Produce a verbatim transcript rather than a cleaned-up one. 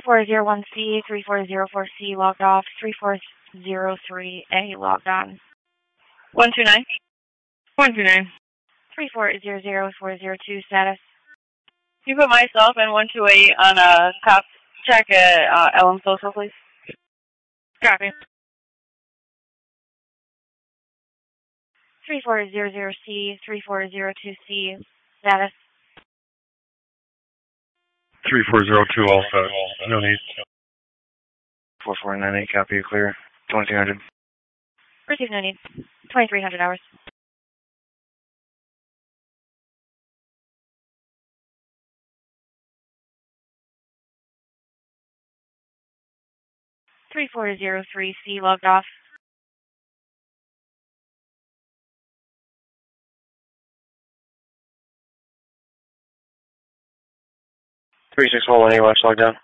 four zero one C, three four zero four C logged off, three four zero three A logged on. one two nine. one two nine. three four zero zero four zero two status. Can you put myself and one two eight on a cop check at uh, Elm Social, please? Copy. three four zero zero C, three four zero two C status. three four zero two also. No need. four four nine eight, copy, you clear. twenty-three hundred. Receive no need. twenty-three hundred hours. three four zero three C logged off. three six four one eight, watch logged down.